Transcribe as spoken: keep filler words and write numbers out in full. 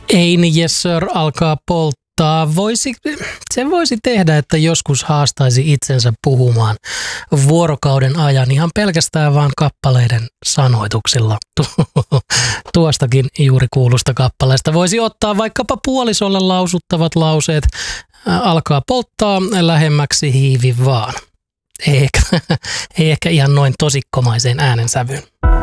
Ein Yes Sir alkaa polttaa. Voisi, se voisi tehdä, että joskus haastaisi itsensä puhumaan vuorokauden ajan ihan pelkästään vaan kappaleiden sanoituksilla. Tuostakin juuri kuulusta kappaleesta voisi ottaa vaikkapa puolisolle lausuttavat lauseet. Alkaa polttaa, lähemmäksi hiivi vaan. Ei ehkä, ei ehkä ihan noin tosikkomaiseen äänensävyyn.